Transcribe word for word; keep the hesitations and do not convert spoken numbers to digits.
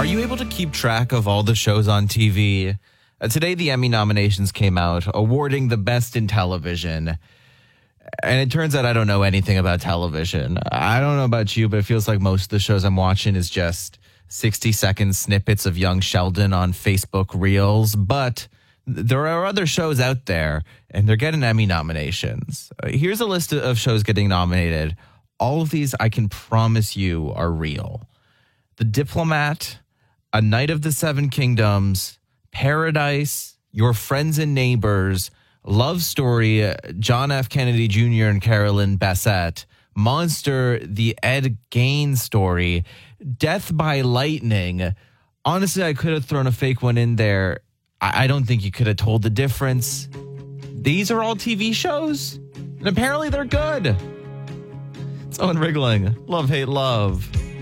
you able to keep track of all the shows on T V? Uh, today, the Emmy nominations came out, awarding the best in television. And it turns out I don't know anything about television. I don't know about you, but it feels like most of the shows I'm watching is just sixty-second snippets of young Sheldon on Facebook Reels. But there are other shows out there, and they're getting Emmy nominations. Uh, here's a list of shows getting nominated. All of these, I can promise you, are real. The Diplomat, A Night of the Seven Kingdoms, Paradise, Your Friends and Neighbors, Love Story, John F. Kennedy Junior and Carolyn Bessette, Monster, The Ed Gein Story, Death by Lightning. Honestly, I could have thrown a fake one in there. I, I don't think you could have told the difference. These are all T V shows, and apparently they're good. It's Owen Riggling. Love, hate, love.